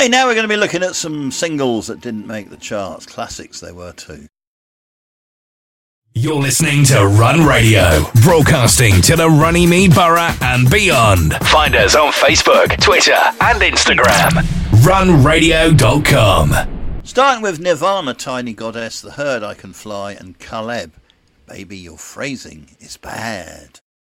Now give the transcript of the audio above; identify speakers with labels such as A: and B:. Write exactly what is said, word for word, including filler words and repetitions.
A: Okay, now we're going to be looking at some singles that didn't make the charts. Classics they were too.
B: You're listening to Run Radio, broadcasting to the Runnymede Borough and beyond. Find us on Facebook, Twitter and Instagram. run radio dot com.
A: Starting with Nirvana, Tiny Goddess, The Herd I Can Fly, and Caleb, Baby Your Phrasing Is Bad.